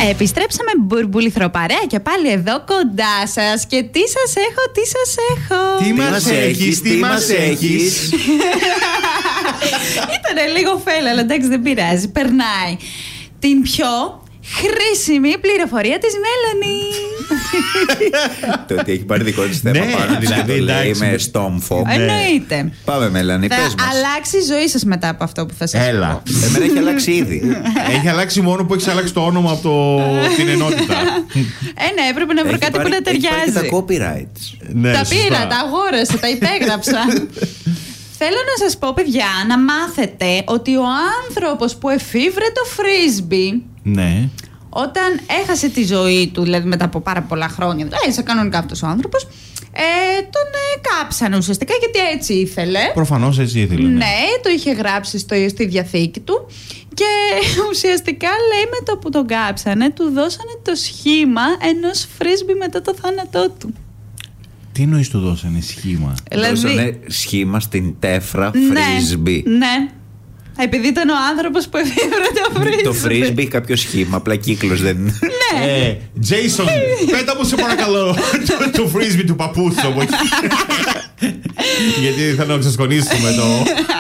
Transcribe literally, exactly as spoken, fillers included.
Επιστρέψαμε μπουρμπουληθρό παρέα και πάλι εδώ κοντά σας. Και τι σας έχω, τι σας έχω. Τι μας έχεις, τι μας έχεις. Ήτανε λίγο φέλα, αλλά εντάξει δεν πειράζει, περνάει. Την πιο χρήσιμη πληροφορία της Μέλανη. Το ότι έχει πάρει δικό της θέμα Ναι, πάνω της και το λέει με στόμφο. Εννοείται. Πάμε Μέλανη, Θα πες μας. αλλάξει η ζωή σας μετά από αυτό που θα σας Έλα. πω. Εμένα έχει αλλάξει ήδη. Έχει αλλάξει μόνο που έχει αλλάξει το όνομα από το... την ενότητα. Ε, ναι, έπρεπε να βρω Έχει κάτι πάρει- που να έχει πάρει και ταιριάζει. τα copyrights. Ναι, Τα σωστά. πήρα, τα αγόρασα, τα υπέγραψα. Θέλω να σας πω, παιδιά, να μάθετε ότι ο άνθρωπος που εφήβρε το φρίσμπι, Ναι. όταν έχασε τη ζωή του, δηλαδή μετά από πάρα πολλά χρόνια, δηλαδή είσαι κανονικά αυτός ο άνθρωπος, ε, τον ε, κάψανε ουσιαστικά γιατί έτσι ήθελε. Προφανώς έτσι ήθελε. Ναι, το είχε γράψει στο, στη διαθήκη του και ουσιαστικά λέει με το που τον κάψανε του δώσανε το σχήμα ενός φρίσμπι μετά το θάνατό του. Τι εννοείς του δώσανε σχήμα? Δώσανε σχήμα στην τέφρα Ναι, φρίσμπι. ναι. Επειδή ήταν ο άνθρωπος που εφήβρε το φρίσμπι. Το φρίσμπι έχει κάποιο σχήμα, απλά κύκλος δεν είναι. Ναι. Ε, Jason, πέτα μου σε παρακαλώ το, το φρίσμπι του παππού σου. Γιατί θέλω να ξεσκονίσουμε το...